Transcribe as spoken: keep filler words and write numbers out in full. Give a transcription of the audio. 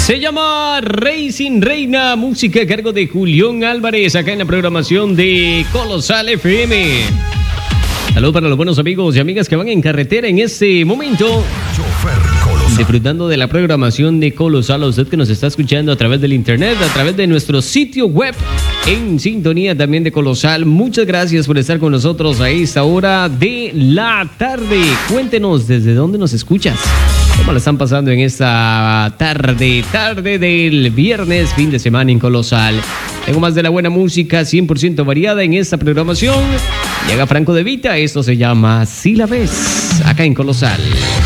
Se llama Racing Reina, música a cargo de Julián Álvarez, acá en la programación de Colosal F M. Saludos para los buenos amigos y amigas que van en carretera en este momento, disfrutando de la programación de Colosal. A usted que nos está escuchando a través del internet, a través de nuestro sitio web, en sintonía también de Colosal. Muchas gracias por estar con nosotros a esta hora de la tarde. Cuéntenos desde dónde nos escuchas. ¿Cómo la están pasando en esta tarde, tarde del viernes, fin de semana en Colosal? Tengo más de la buena música, cien por ciento variada en esta programación. Llega Franco De Vita, esto se llama Si la ves, acá en Colosal.